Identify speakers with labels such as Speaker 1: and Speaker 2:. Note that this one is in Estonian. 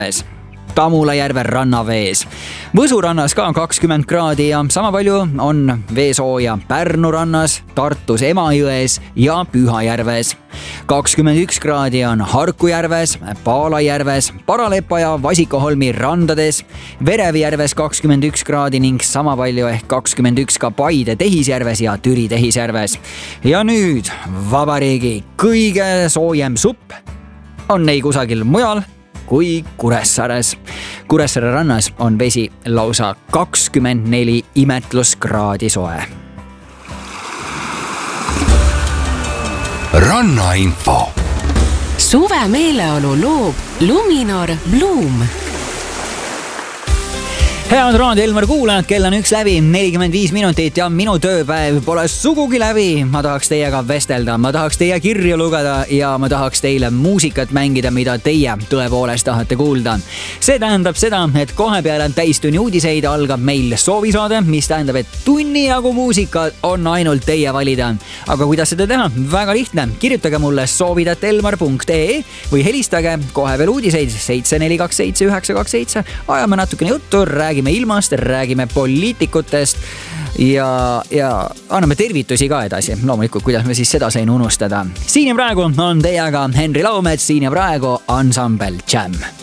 Speaker 1: Tamula järve rannavees. Võsu rannas ka 20 kraadi ja sama palju on veesooja Pärnu rannas, Tartus Emajões ja Pühajärves. 21 kraadi on Harku järves, Paala järves, Paralepa ja Vasikoholmi randades, Verevi järves 21 kraadi ning sama palju ehk 21 ka Paide Tehisjärves ja Türi Tehisjärves. Ja nüüd vabariigi kõige soojem supp on ei kusagil mujal kui Kuressaares. Kuressaare rannas on vesi lausa 24 imetluskraadi soe.
Speaker 2: Rannainfo.
Speaker 3: Suve meeleolu loob Luminor Bloom.
Speaker 1: Head Raadio Elmar kuulajad, kell on 1 läbi 45 minutit ja minu tööpäev pole sugugi läbi. Ma tahaks teiega vestelda, ma tahaks teie kirju lugeda ja ma tahaks teile muusikat mängida, mida teie tõepoolest tahate kuulda. See tähendab seda, et kohe peale täistunni uudiseid algab meil soovisaade, mis tähendab, et tunni jagu muusikat on ainult teie valida. Aga kuidas seda teha? Väga lihtne. Kirjutage mulle soovid@elmar.ee või helistage kohe veel uudiseid 7427 ajame natukene juttu, räägime ilmast, räägime poliitikutest ja anname tervitusi ka edasi. Loomulikult, kuidas me siis seda sain unustada. Siin ja praegu on teiega Henri Laumets, siin ja praegu Ansambel Jam.